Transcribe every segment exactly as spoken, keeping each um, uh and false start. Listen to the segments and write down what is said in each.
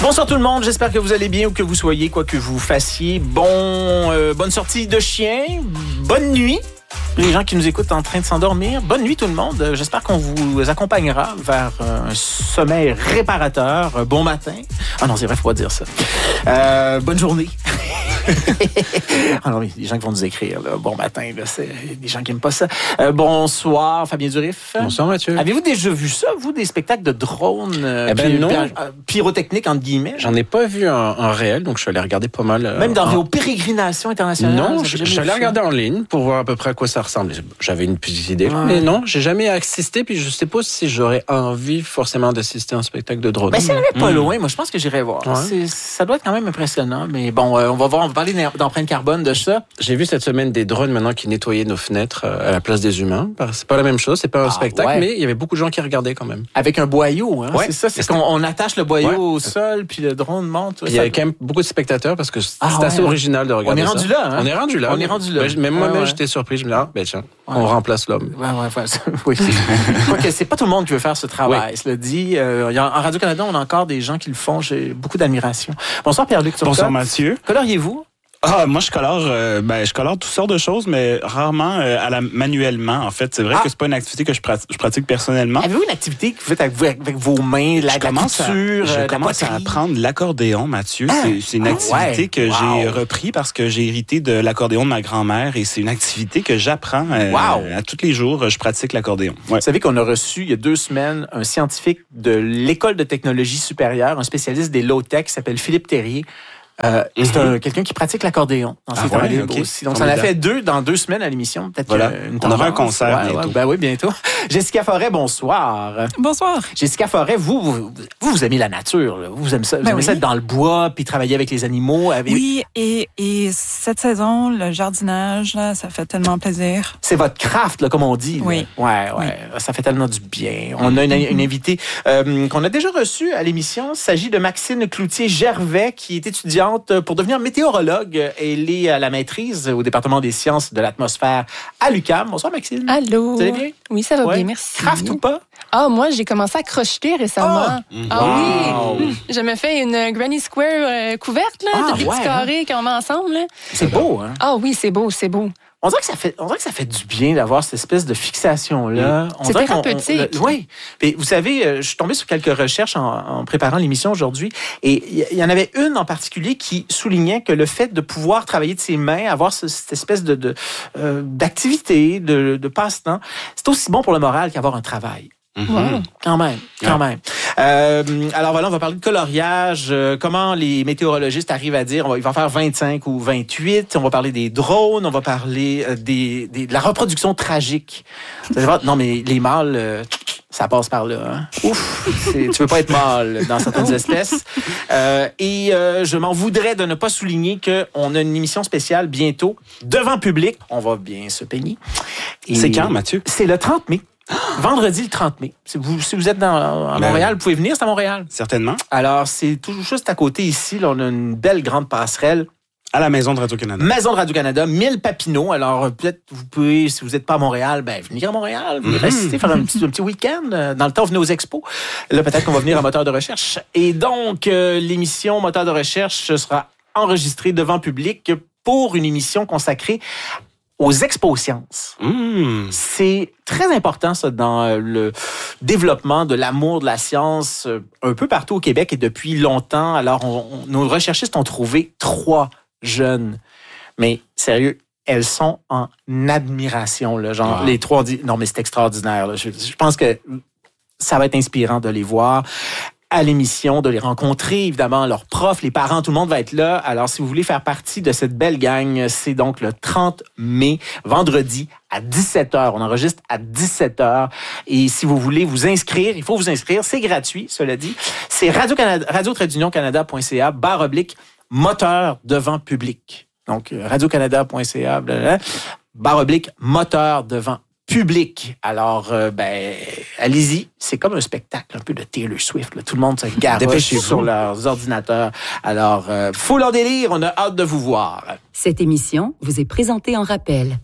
Bonsoir tout le monde, j'espère que vous allez bien où que vous soyez, quoi que vous fassiez. Bon, euh, bonne sortie de chien, bonne nuit. Les gens qui nous écoutent en train de s'endormir, bonne nuit tout le monde. J'espère qu'on vous accompagnera vers un sommeil réparateur. Bon matin. Ah non, c'est vrai, faut pas dire ça. Euh, bonne journée. Ah non, oui, des gens qui vont nous écrire. Là. Bon matin, là, c'est des gens qui n'aiment pas ça. Euh, bonsoir, Fabien Durif. Bonsoir, Mathieu. Avez-vous déjà vu ça, vous, des spectacles de drones euh, eh ben py- non. py- pyrotechniques, entre guillemets? J'en ai pas vu en, en réel, donc je suis allé regarder pas mal. Euh, Même dans en... vos pérégrinations internationales? Non, je, je suis allé regarder en ligne pour voir à peu près à quoi ça ressemble. J'avais une petite idée, ouais. mais non, j'ai jamais assisté, puis je sais pas si j'aurais envie forcément d'assister à un spectacle de drone. Ben, si elle n'est pas mmh. loin, moi, je pense que j'irai voir. Ouais. C'est, ça doit être quand même impressionnant, mais bon, euh, on va voir, on va parler d'empreinte carbone de ça. J'ai vu cette semaine des drones maintenant qui nettoyaient nos fenêtres euh, à la place des humains. C'est pas la même chose, c'est pas un ah, spectacle, ouais. mais il y avait beaucoup de gens qui regardaient quand même. Avec un boyau, hein? Ouais. C'est ça, c'est, c'est qu'on on attache le boyau ouais. au sol, puis le drone monte. Il y avait quand même beaucoup de spectateurs parce que c'est ah, assez ouais. original de regarder ça. On est rendu ça. là, hein? On est rendu là. On est rendu là. Ben, même moi-même, ouais, ouais. j'étais surpris. Je me dis, ah, ben tiens, ouais. on remplace l'homme. Ouais, ouais, ouais. Oui. que c'est pas tout le monde qui veut faire ce travail, oui. Cela dit. Euh, en Radio-Canada, on a encore des gens qui le font. J'ai beaucoup d'admiration. Bonsoir, Pierre-Luc Turcotte. Bonsoir, Mathieu. Coloriez-vous? Ah, moi, je colore, euh, ben, je colore toutes sortes de choses, mais rarement euh, à la, manuellement. En fait, c'est vrai ah. que c'est pas une activité que je pratique, je pratique personnellement. Avez-vous une activité que vous faites avec, avec vos mains, la, je la commence couture, à, Je la commence poterie. à apprendre l'accordéon, Mathieu. Ah. C'est, c'est une activité ah, ouais. que wow. j'ai repris parce que j'ai hérité de l'accordéon de ma grand-mère et c'est une activité que j'apprends euh, wow. à tous les jours. Je pratique l'accordéon. Ouais. Vous savez qu'on a reçu il y a deux semaines un scientifique de l'École de technologie supérieure, un spécialiste des low-tech qui s'appelle Philippe Terrier. Euh, mm-hmm. C'est un, quelqu'un qui pratique l'accordéon dans ses ah, temps ouais, libres okay. aussi. Donc, ça en a fait deux dans deux semaines à l'émission. Peut-être voilà. une On aura un concert ouais, bientôt. Ouais, ben oui, bientôt. Jessica Forêt, bonsoir. Bonsoir. Jessica Forêt, vous, vous, vous, vous aimez la nature. Là. Vous aimez ça, vous ben aimez oui. ça être dans le bois puis travailler avec les animaux. Avec... Oui, et, et cette saison, le jardinage, là, ça fait tellement plaisir. C'est votre craft, là, comme on dit. Là. Oui. Ouais, ouais. Oui. Ça fait tellement du bien. On a une, une invitée euh, qu'on a déjà reçue à l'émission. Il s'agit de Maxine Cloutier-Gervais, qui est étudiante pour devenir météorologue. Elle est à la maîtrise au département des sciences de l'atmosphère à l'U Q A M. Bonsoir, Maxime. Allô. Vous allez bien? Oui, ça va ouais. bien, merci. Craft ou pas? Ah, moi, j'ai commencé à crocheter récemment. Oh! Ah wow. oui! Je me fais une Granny Square euh, couverte, là, ah, de briques ouais, carrées hein? qu'on met ensemble. Là. C'est beau, hein? Ah oui, c'est beau, c'est beau. On dirait que ça fait, on dirait que ça fait du bien d'avoir cette espèce de fixation-là. On c'est thérapeutique. Oui. Vous savez, je suis tombé sur quelques recherches en, en préparant l'émission aujourd'hui et il y en avait une en particulier qui soulignait que le fait de pouvoir travailler de ses mains, avoir ce, cette espèce de, de, euh, d'activité, de, de passe-temps, c'est aussi bon pour le moral qu'avoir un travail. Mm-hmm. Wow. Quand même, quand ouais. même. Euh, alors voilà, on va parler de coloriage, euh, comment les météorologistes arrivent à dire, on va, il va faire vingt-cinq ou vingt-huit, on va parler des drones, on va parler euh, des, des, de la reproduction tragique. Non mais les mâles, euh, ça passe par là. Hein? Ouf, c'est, tu veux pas être mâle dans certaines espèces. Euh, et euh, je m'en voudrais de ne pas souligner qu'on a une émission spéciale bientôt devant public. On va bien se peigner. Et c'est quand, Mathieu? C'est le trente mai. Vendredi le trente mai. Si vous, si vous êtes dans, à Montréal, ben, vous pouvez venir, c'est à Montréal. Certainement. Alors, c'est tout juste à côté ici. Là, on a une belle grande passerelle. À la Maison de Radio-Canada. Maison de Radio-Canada, mille Papineau. Alors, peut-être, vous pouvez, si vous n'êtes pas à Montréal, ben, venir à Montréal, venez mm-hmm. rester, faire un petit, un petit week-end. Dans le temps, venez aux expos. Là, peut-être qu'on va venir à Moteur de recherche. Et donc, euh, l'émission Moteur de recherche sera enregistrée devant public pour une émission consacrée aux expos sciences. Mmh. C'est très important, ça, dans le développement de l'amour de la science un peu partout au Québec et depuis longtemps. Alors, on, on, nos recherchistes ont trouvé trois jeunes. Mais sérieux, elles sont en admiration. Là, genre, wow. Les trois ont dit, non, mais c'est extraordinaire. Là. Je, je pense que ça va être inspirant de les voir à l'émission, de les rencontrer, évidemment, leurs profs, les parents, tout le monde va être là. Alors, si vous voulez faire partie de cette belle gang, c'est donc le trente mai, vendredi, à dix-sept heures. On enregistre à dix-sept heures. Et si vous voulez vous inscrire, il faut vous inscrire. C'est gratuit, cela dit. C'est radio-canada, radio-canada.ca, barre oblique, moteur devant public. Donc, radio-canada.ca, barre oblique, moteur devant public. Alors, euh, ben, allez-y. C'est comme un spectacle un peu de Taylor Swift. Là. Tout le monde se garoche sur leurs ordinateurs. Alors, euh, faut leur délire. On a hâte de vous voir. Cette émission vous est présentée en rappel.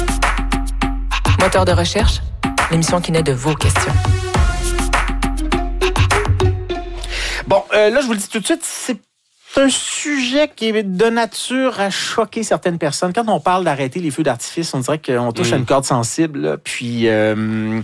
Moteur de recherche, l'émission qui naît de vos questions. Bon, euh, là, je vous le dis tout de suite, c'est un sujet qui est de nature à choquer certaines personnes. Quand on parle d'arrêter les feux d'artifice, on dirait qu'on touche mmh. à une corde sensible. Là. Puis, euh,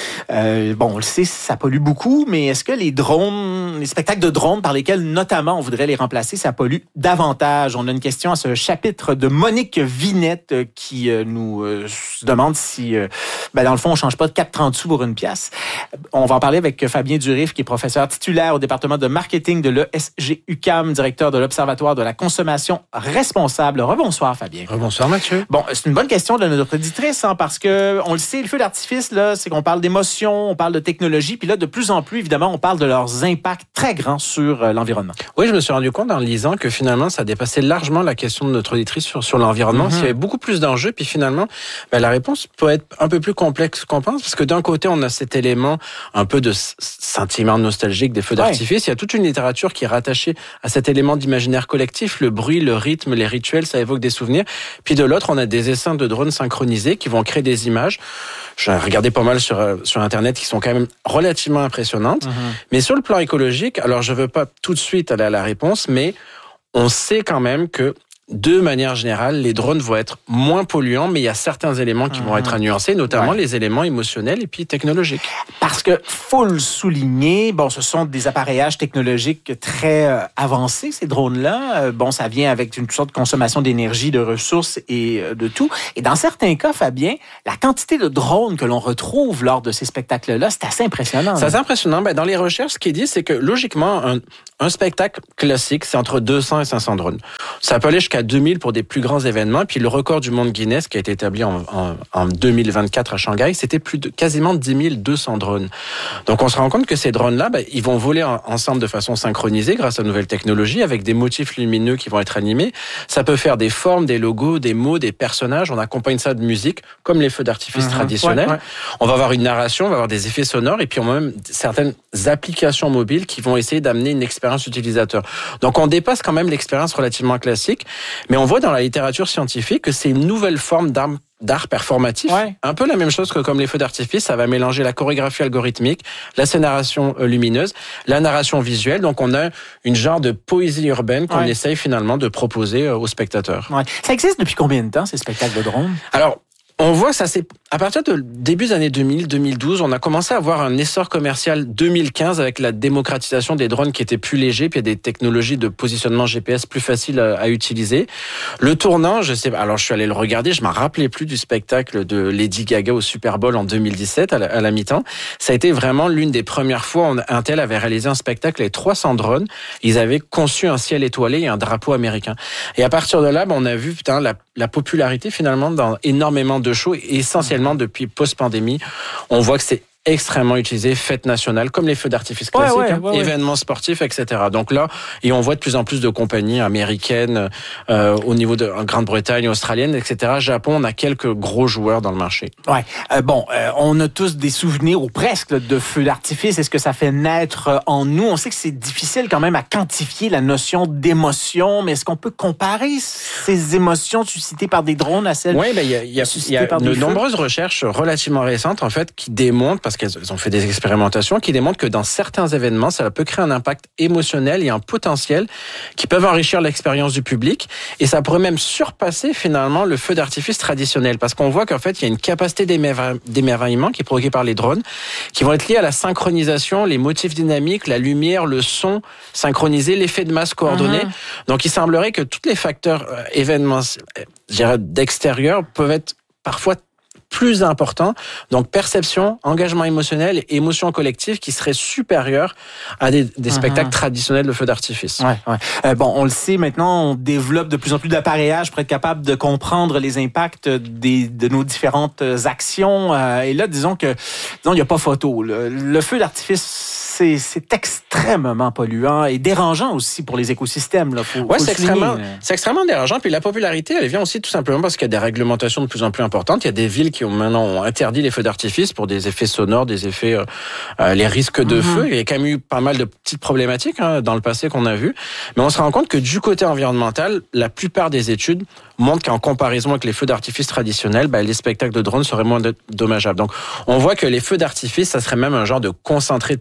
euh, bon, on le sait, ça pollue beaucoup, mais est-ce que les drones, les spectacles de drones par lesquels, notamment, on voudrait les remplacer, ça pollue davantage? On a une question à ce chapitre de Monique Vinette euh, qui euh, nous euh, demande si, euh, ben, dans le fond, on ne change pas de quatre trente sous pour une pièce. On va en parler avec Fabien Durif, qui est professeur titulaire au département de marketing de l'E S G U Q A M, directeur de l'Observatoire de la consommation responsable. Rebonsoir, Fabien. Rebonsoir, Mathieu. Bon, c'est une bonne question de notre éditrice, hein, parce que on le sait, le feu d'artifice, là, c'est qu'on parle d'émotion, on parle de technologie, puis là, de plus en plus, évidemment, on parle de leurs impacts très grands sur euh, l'environnement. Oui, je me suis rendu compte en lisant que finalement, ça dépassait largement la question de notre éditrice sur, sur l'environnement. Mm-hmm. S'il y avait beaucoup plus d'enjeux, puis finalement, ben, la réponse peut être un peu plus complexe qu'on pense, parce que d'un côté, on a cet élément un peu de sentiment nostalgique des feux d'artifice. Ouais. Il y a toute une littérature qui est rattachée à cet élément d'imaginaire collectif, le bruit, le rythme, les rituels, ça évoque des souvenirs. Puis de l'autre, on a des essaims de drones synchronisés qui vont créer des images. J'ai regardé pas mal sur, sur Internet qui sont quand même relativement impressionnantes. Mmh. Mais sur le plan écologique, alors je veux pas tout de suite aller à la réponse, mais on sait quand même que de manière générale, les drones vont être moins polluants, mais il y a certains éléments qui mmh. vont être à nuancer, notamment ouais. les éléments émotionnels et puis technologiques. Parce que, faut le souligner, bon, ce sont des appareillages technologiques très euh, avancés, ces drones-là. Euh, bon, ça vient avec une sorte de consommation d'énergie, de ressources et euh, de tout. Et dans certains cas, Fabien, la quantité de drones que l'on retrouve lors de ces spectacles-là, c'est assez impressionnant. C'est assez impressionnant. Ben, dans les recherches, ce qui est dit, c'est que logiquement, un, un spectacle classique, c'est entre deux cents et cinq cents drones. Ça peut aller jusqu'à deux mille pour des plus grands événements. Puis le record du monde Guinness qui a été établi en, en, en deux mille vingt-quatre à Shanghai, c'était plus de quasiment dix mille deux cents drones. Donc on se rend compte que ces drones-là, ben, ils vont voler en, ensemble de façon synchronisée grâce à de nouvelles technologies avec des motifs lumineux qui vont être animés. Ça peut faire des formes, des logos, des mots, des personnages. On accompagne ça de musique, comme les feux d'artifice mmh, traditionnels. Ouais, ouais. On va avoir une narration, on va avoir des effets sonores et puis on a même certaines applications mobiles qui vont essayer d'amener une expérience utilisateur. Donc on dépasse quand même l'expérience relativement classique. Mais on voit dans la littérature scientifique que c'est une nouvelle forme d'arme d'art performatif. Ouais. Un peu la même chose que comme les feux d'artifice, ça va mélanger la chorégraphie algorithmique, la scénaration lumineuse, la narration visuelle. Donc on a une genre de poésie urbaine qu'on ouais. essaye finalement de proposer aux spectateurs. Ouais. Ça existe depuis combien de temps, ces spectacles de drones? Alors, on voit que ça c'est à partir de début des années deux mille, deux mille douze, on a commencé à avoir un essor commercial deux mille quinze avec la démocratisation des drones qui étaient plus légers, puis il y a des technologies de positionnement G P S plus faciles à, à utiliser. Le tournant, je sais, alors je suis allé le regarder, je m'en rappelais plus du spectacle de Lady Gaga au Super Bowl en deux mille dix-sept à la, à la mi-temps. Ça a été vraiment l'une des premières fois où Intel avait réalisé un spectacle avec trois cents drones. Ils avaient conçu un ciel étoilé et un drapeau américain. Et à partir de là, ben, on a vu putain la, la popularité finalement dans énormément de shows, et essentiellement depuis post-pandémie, on voit que c'est extrêmement utilisé, fêtes nationales, comme les feux d'artifice classiques, ouais, ouais, hein, ouais, événements ouais. sportifs, et cetera. Donc là, et on voit de plus en plus de compagnies américaines euh, au niveau de Grande-Bretagne, australienne, et cetera. Japon, on a quelques gros joueurs dans le marché. Ouais. Euh, bon, euh, on a tous des souvenirs ou presque de feux d'artifice. Est-ce que ça fait naître en nous? On sait que c'est difficile quand même à quantifier la notion d'émotion, mais est-ce qu'on peut comparer ces émotions suscitées par des drones à celles oui, ben, y a, y a, suscitées y a par des feux? Il y a de nombreuses recherches relativement récentes en fait qui démontrent, parce qu'elles ont fait des expérimentations qui démontrent que dans certains événements, ça peut créer un impact émotionnel et un potentiel qui peuvent enrichir l'expérience du public, et ça pourrait même surpasser finalement le feu d'artifice traditionnel, parce qu'on voit qu'en fait, il y a une capacité d'émerveillement qui est provoquée par les drones, qui vont être liés à la synchronisation, les motifs dynamiques, la lumière, le son synchronisé, l'effet de masse coordonné. Mmh. Donc il semblerait que tous les facteurs euh, événements, je dirais, d'extérieur peuvent être parfois plus important, donc perception, engagement émotionnel et émotion collective qui serait supérieure à des, des spectacles uh-huh. traditionnels de feux d'artifice. Ouais, ouais. Euh, bon, on le sait maintenant, on développe de plus en plus d'appareillages pour être capable de comprendre les impacts des, de nos différentes actions. Euh, et là, disons que, disons, il n'y a pas photo. Le, le feu d'artifice, c'est, c'est extrêmement polluant et dérangeant aussi pour les écosystèmes. Là. Faut, ouais, faut c'est extrêmement, c'est extrêmement dérangeant. Puis la popularité, elle vient aussi tout simplement parce qu'il y a des réglementations de plus en plus importantes. Il y a des villes qui ont maintenant ont interdit les feux d'artifice pour des effets sonores, des effets, euh, euh, les risques de mm-hmm. feu. Il y a quand même eu pas mal de petites problématiques hein, dans le passé qu'on a vu. Mais on se rend compte que du côté environnemental, la plupart des études montrent qu'en comparaison avec les feux d'artifice traditionnels, bah, les spectacles de drones seraient moins dommageables. Donc, on voit que les feux d'artifice, ça serait même un genre de concentré de pollution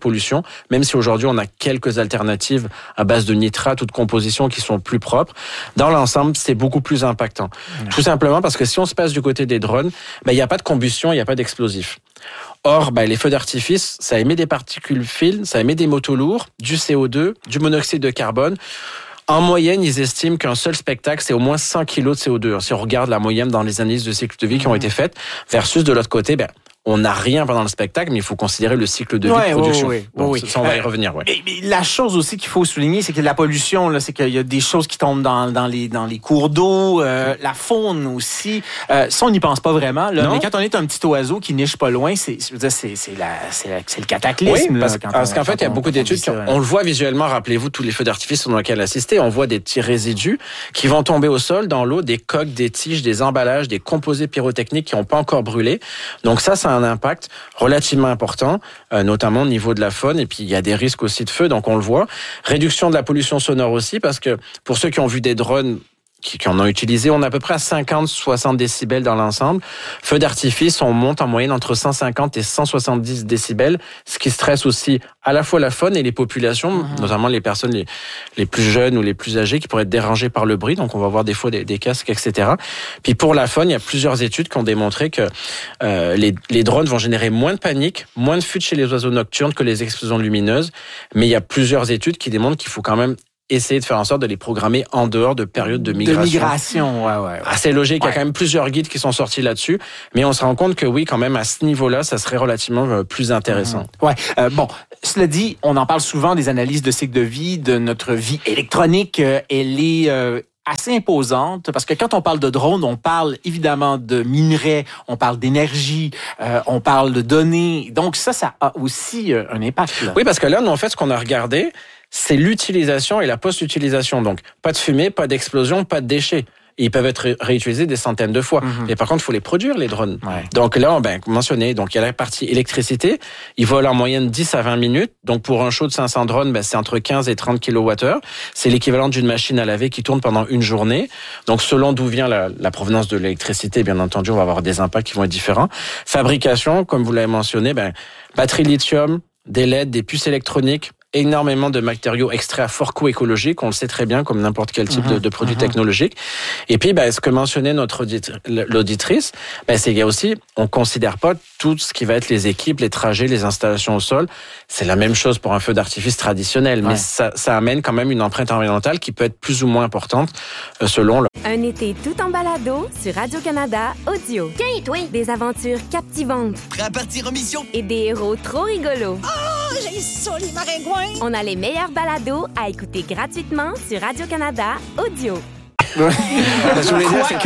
même si aujourd'hui on a quelques alternatives à base de nitrate ou de compositions qui sont plus propres. Dans l'ensemble, c'est beaucoup plus impactant. Ouais. Tout simplement parce que si on se passe du côté des drones, ben, il n'y a pas de combustion, il n'y a pas d'explosif. Or, ben, les feux d'artifice, ça émet des particules fines, ça émet des métaux lourds, du C O deux, du monoxyde de carbone. En moyenne, ils estiment qu'un seul spectacle, c'est au moins cent kilos de C O deux. Si on regarde la moyenne dans les analyses de cycle de vie qui ont été faites, versus de l'autre côté, ben, on n'a rien pendant le spectacle, mais il faut considérer le cycle de vie ouais, de production. Oui, oui, bon, oui. Ça, on va y revenir. Ouais. Mais, mais la chose aussi qu'il faut souligner, c'est que la pollution, là, c'est qu'il y a des choses qui tombent dans, dans, les, dans les cours d'eau, euh, la faune aussi. Euh, ça, on n'y pense pas vraiment. Là. Mais quand on est un petit oiseau qui niche pas loin, c'est, je veux dire, c'est, c'est, la, c'est, la, c'est le cataclysme. Oui, parce, là, quand parce on, qu'en fait, il y a beaucoup d'études. Qui, on le voit visuellement, rappelez-vous, tous les feux d'artifice sur lesquels assister, on voit des petits résidus qui vont tomber au sol, dans l'eau, des coques, des tiges, des emballages, des composés pyrotechniques qui n'ont pas encore brûlé. Donc ça, ça a un impact relativement important, euh, notamment au niveau de la faune, et puis il y a des risques aussi de feu, donc on le voit. Réduction de la pollution sonore aussi, parce que pour ceux qui ont vu des drones qui, qui en ont utilisé, on est à peu près à cinquante à soixante décibels dans l'ensemble. Feu d'artifice, on monte en moyenne entre cent cinquante et cent soixante-dix décibels, ce qui stresse aussi à la fois la faune et les populations, mmh. notamment les personnes les, les plus jeunes ou les plus âgées qui pourraient être dérangées par le bruit. Donc, on va voir des fois des, des casques, et cetera. Puis pour la faune, il y a plusieurs études qui ont démontré que euh, les, les drones vont générer moins de panique, moins de fuite chez les oiseaux nocturnes que les explosions lumineuses. Mais il y a plusieurs études qui démontrent qu'il faut quand même essayer de faire en sorte de les programmer en dehors de périodes de migration. De migration, ouais, ouais. ouais. Assez logique, ouais. Il y a quand même plusieurs guides qui sont sortis là-dessus, mais on se rend compte que oui, quand même, à ce niveau-là, ça serait relativement plus intéressant. Mmh. Ouais. Euh, bon, cela dit, on en parle souvent des analyses de cycle de vie, de notre vie électronique. Euh, elle est... Euh, assez imposante, parce que quand on parle de drone, on parle évidemment de minerais, on parle d'énergie, euh, on parle de données. Donc ça, ça a aussi euh, un impact. Là. Oui, parce que là, nous, en fait, ce qu'on a regardé, c'est l'utilisation et la post-utilisation. Donc, pas de fumée, pas d'explosion, pas de déchets. Ils peuvent être réutilisés des centaines de fois. Mm-hmm. Mais par contre, il faut les produire, les drones. Ouais. Donc là, on ben, mentionné, donc il y a la partie électricité. Ils volent en moyenne dix à vingt minutes. Donc pour un show de cinq cents drones, ben, c'est entre quinze et trente kilowattheures. C'est l'équivalent d'une machine à laver qui tourne pendant une journée. Donc selon d'où vient la, la provenance de l'électricité, bien entendu, on va avoir des impacts qui vont être différents. Fabrication, comme vous l'avez mentionné, ben, batterie lithium, des L E D, des puces électroniques, énormément de matériaux extraits à fort coût écologique, on le sait très bien, comme n'importe quel type mmh, de, de produit mmh. technologique. Et puis, ben, ce que mentionnait notre auditri- l'auditrice, ben, c'est qu'il y a aussi, on considère pas tout ce qui va être les équipes, les trajets, les installations au sol. C'est la même chose pour un feu d'artifice traditionnel, ouais. mais ça, ça amène quand même une empreinte environnementale qui peut être plus ou moins importante euh, selon le... Un été tout en balado sur Radio-Canada Audio. Tiens, toi! Des aventures captivantes. Prêt à partir en mission? Et des héros trop rigolos. Oh, j'ai ça, les maringouins! On a les meilleurs balados à écouter gratuitement sur Radio-Canada Audio. Ouais. Je voulais dire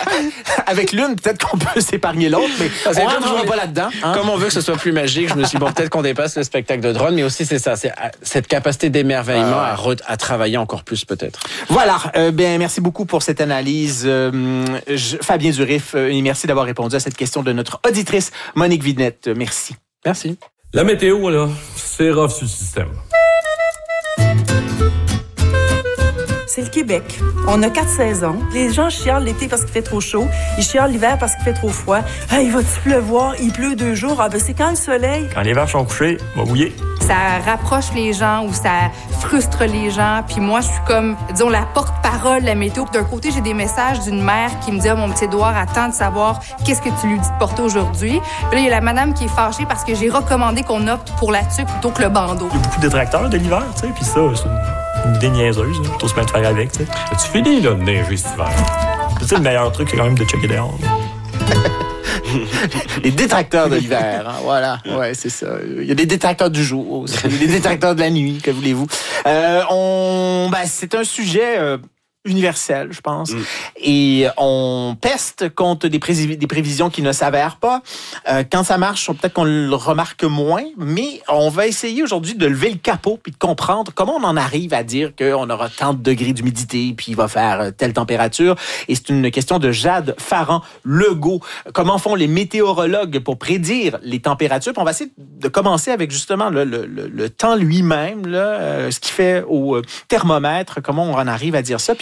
que avec l'une, peut-être qu'on peut s'épargner l'autre, mais Parce on ne rentrera pas là-dedans. Hein? Comme on veut que ce soit plus magique, je me suis dit, bon, peut-être qu'on dépasse le spectacle de drone, mais aussi c'est ça, c'est cette capacité d'émerveillement ah. à, re, à travailler encore plus peut-être. Voilà, euh, bien, merci beaucoup pour cette analyse. Euh, je, Fabien Durif, euh, et merci d'avoir répondu à cette question de notre auditrice Monique Vidnette. Merci. Merci. La météo, là, c'est rough sur le système. C'est le Québec. On a quatre saisons. Les gens chialent l'été parce qu'il fait trop chaud. Ils chialent l'hiver parce qu'il fait trop froid. Hey, va-tu pleuvoir? Il pleut deux jours. Ah ben c'est quand le soleil? Quand les vaches sont couchées, va mouiller. Ça rapproche les gens ou ça frustre les gens. Puis moi, je suis comme, disons, la porte-parole de la météo. D'un côté, j'ai des messages d'une mère qui me dit « Ah, mon petit Édouard, attends de savoir qu'est-ce que tu lui dis de porter aujourd'hui. » Puis là, il y a la madame qui est fâchée parce que j'ai recommandé qu'on opte pour la tuque plutôt que le bandeau. Il y a beaucoup de détracteurs de l'hiver, tu sais, puis ça, c'est une idée niaiseuse. Hein. Faut se mettre à faire avec, tu sais. As-tu fini, là, de neiger cet hiver? C'est le meilleur truc, c'est quand même de checker dehors. Les détracteurs de l'hiver, hein, voilà, ouais, c'est ça. Il y a des détracteurs du jour aussi, il y a des détracteurs de la nuit, que voulez-vous. Euh, on, ben, c'est un sujet euh, universel, je pense, mm. et on peste contre des, pré- des prévisions qui ne s'avèrent pas. Euh, quand ça marche, peut-être qu'on le remarque moins, mais on va essayer aujourd'hui de lever le capot puis de comprendre comment on en arrive à dire qu'on aura tant de degrés d'humidité puis il va faire telle température. Et c'est une question de Jade Farran-Legault. Comment font les météorologues pour prédire les températures? Puis on va essayer de commencer avec justement le, le, le, le temps lui-même, là, euh, ce qui fait au thermomètre, comment on en arrive à dire ça. Puis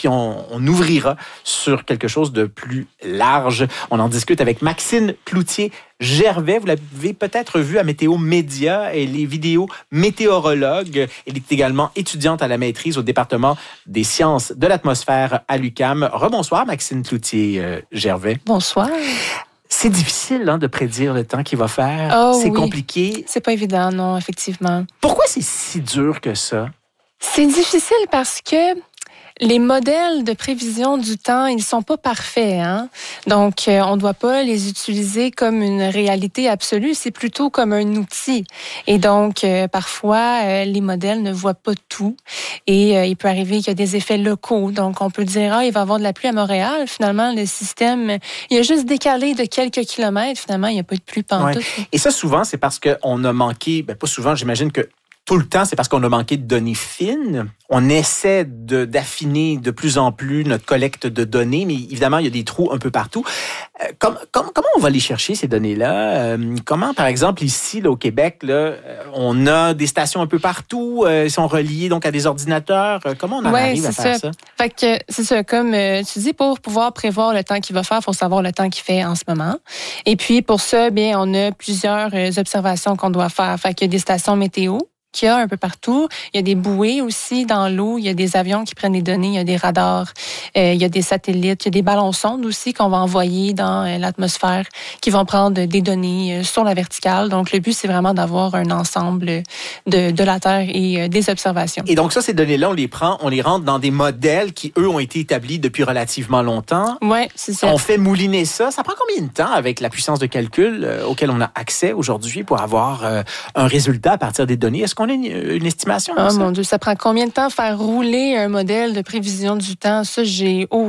on, on ouvrira sur quelque chose de plus large. On en discute avec Maxine Cloutier-Gervais. Vous l'avez peut-être vu à Météo Média et les vidéos météorologue. Elle est également étudiante à la maîtrise au département des sciences de l'atmosphère à l'U Q A M. Rebonsoir, Maxine Cloutier-Gervais. Bonsoir. C'est difficile hein, de prédire le temps qu'il va faire. Oh, c'est oui. compliqué. C'est pas évident, non, effectivement. Pourquoi c'est si dur que ça? C'est difficile parce que les modèles de prévision du temps, ils sont pas parfaits, hein. Donc, euh, on doit pas les utiliser comme une réalité absolue. C'est plutôt comme un outil. Et donc, euh, parfois, euh, les modèles ne voient pas tout. Et euh, il peut arriver qu'il y a des effets locaux. Donc, on peut dire, ah, il va y avoir de la pluie à Montréal. Finalement, le système, il a juste décalé de quelques kilomètres. Finalement, il n'y a pas de pluie pantoute. Ouais. Et ça, souvent, c'est parce qu'on a manqué, ben pas souvent, j'imagine que tout le temps, c'est parce qu'on a manqué de données fines. On essaie de, d'affiner de plus en plus notre collecte de données, mais évidemment, il y a des trous un peu partout. Euh, comme, comme, comment on va aller chercher ces données-là? Euh, comment, par exemple, ici, là, au Québec, là, on a des stations un peu partout, euh, ils sont reliés donc à des ordinateurs. Comment on en ouais, arrive à faire ça? ça? Fait que c'est ça, comme euh, tu dis, pour pouvoir prévoir le temps qu'il va faire, il faut savoir le temps qu'il fait en ce moment. Et puis, pour ça, bien, on a plusieurs euh, observations qu'on doit faire. Fait qu'il y a des stations météo qu'il y a un peu partout. Il y a des bouées aussi dans l'eau. Il y a des avions qui prennent des données. Il y a des radars. Euh, il y a des satellites. Il y a des ballons sondes aussi qu'on va envoyer dans euh, l'atmosphère qui vont prendre des données euh, sur la verticale. Donc, le but, c'est vraiment d'avoir un ensemble de, de la Terre et euh, des observations. Et donc ça, ces données-là, on les prend, on les rentre dans des modèles qui, eux, ont été établis depuis relativement longtemps. Oui, c'est ça. On fait mouliner ça. Ça prend combien de temps avec la puissance de calcul euh, auquel on a accès aujourd'hui pour avoir euh, un résultat à partir des données? Est-ce qu'on a une, une estimation? Oh ça? mon Dieu, ça prend combien de temps faire rouler un modèle de prévision du temps? Ça, j'ai